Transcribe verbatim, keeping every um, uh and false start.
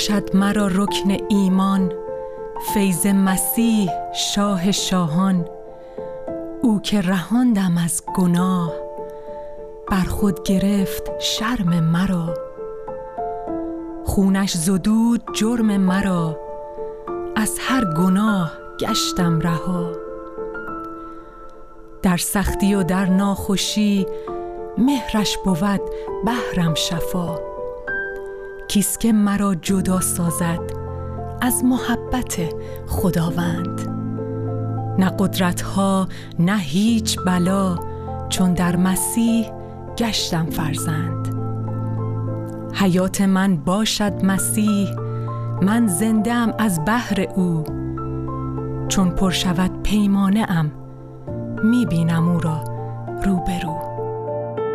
شد مرا رکن ایمان، فیض مسیح شاه شاهان. او که رهاندم از گناه، بر خود گرفت شرم مرا. خونش زدود جرم مرا، از هر گناه گشتم رها. در سختی و در ناخوشی، مهرش بود بهرم شفا. کیست که مرا جدا سازد از محبت خداوند؟ نه قدرت‌ها نه هیچ بلا، چون در مسیح گشتم فرزند. حیات من باشد مسیح، من زنده ام از بهر او. چون پر شود پیمانه ام، می بینم او را روبرو.